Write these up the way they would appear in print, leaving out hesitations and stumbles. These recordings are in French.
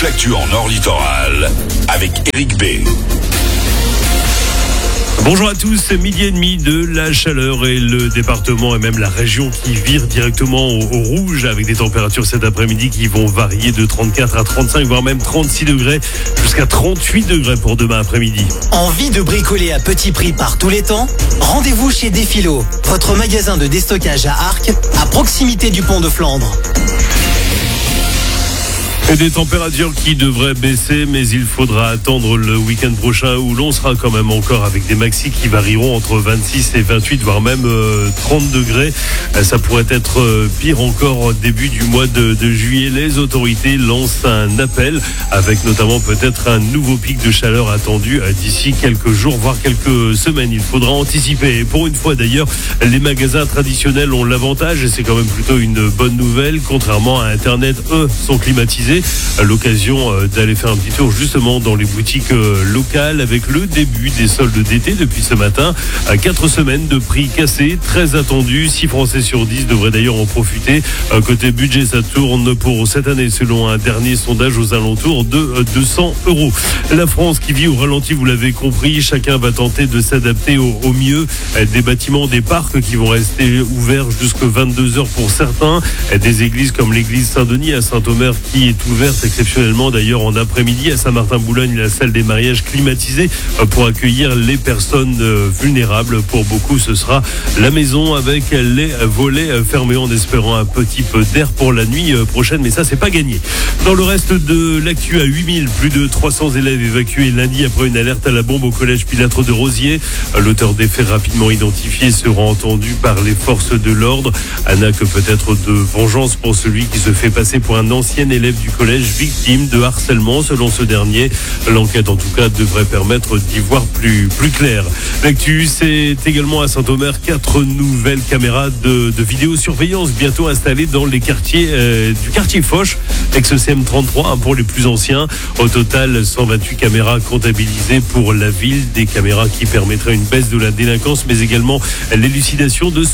l'actu en Nord Littoral avec Eric B. Bonjour à tous, c'est midi et demi, de la chaleur et le département et même la région qui vire directement au rouge avec des températures cet après-midi qui vont varier de 34 à 35 voire même 36 degrés jusqu'à 38 degrés pour demain après-midi. Envie de bricoler à petit prix par tous les temps ? Rendez-vous chez Défilo, votre magasin de déstockage à Arques, à proximité du pont de Flandre. Et des températures qui devraient baisser, mais il faudra attendre le week-end prochain où l'on sera quand même encore avec des maxis qui varieront entre 26 et 28, voire même 30 degrés. Ça pourrait être pire encore début du mois de juillet. Les autorités lancent un appel avec notamment peut-être un nouveau pic de chaleur attendu d'ici quelques jours, voire quelques semaines. Il faudra anticiper. Et pour une fois d'ailleurs, les magasins traditionnels ont l'avantage, et c'est quand même plutôt une bonne nouvelle. Contrairement à Internet, eux sont climatisés. À l'occasion d'aller faire un petit tour justement dans les boutiques locales avec le début des soldes d'été depuis ce matin. 4 semaines de prix cassés, très attendus. 6 Français sur 10 devraient d'ailleurs en profiter. Côté budget, ça tourne pour cette année selon un dernier sondage aux alentours de 200 €. La France qui vit au ralenti, vous l'avez compris, chacun va tenter de s'adapter au mieux. Des bâtiments, des parcs qui vont rester ouverts jusqu'à 22 heures pour certains. Des églises comme l'église Saint-Denis à Saint-Omer qui est ouverte exceptionnellement d'ailleurs en après-midi. À Saint-Martin-Boulogne, la salle des mariages climatisée pour accueillir les personnes vulnérables. Pour beaucoup, ce sera la maison avec les volets fermés en espérant un petit peu d'air pour la nuit prochaine, mais ça c'est pas gagné. Dans le reste de l'actu, à 8000, plus de 300 élèves évacués lundi après une alerte à la bombe au collège Pilâtre de Rosiers. L'auteur des faits rapidement identifié sera entendu par les forces de l'ordre. Un acte peut-être de vengeance pour celui qui se fait passer pour un ancien élève du collège victime de harcèlement selon ce dernier. L'enquête en tout cas devrait permettre d'y voir plus clair. L'actu, c'est également à Saint-Omer 4 nouvelles caméras de vidéosurveillance bientôt installées dans les quartiers du quartier Foch, ex-CM33 pour les plus anciens. Au total, 128 caméras comptabilisées pour la ville, des caméras qui permettraient une baisse de la délinquance mais également l'élucidation de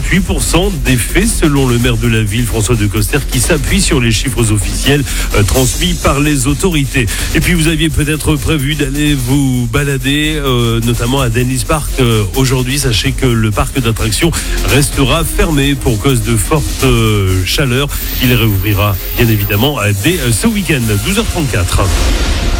68% des faits selon le maire de la ville François Decoster qui s'appuie sur les chiffres officiels transmis par les autorités. Et puis vous aviez peut-être prévu d'aller vous balader notamment à Dennis Park aujourd'hui. Sachez que le parc d'attractions restera fermé pour cause de forte chaleur. Il réouvrira bien évidemment dès ce week-end, 12h34.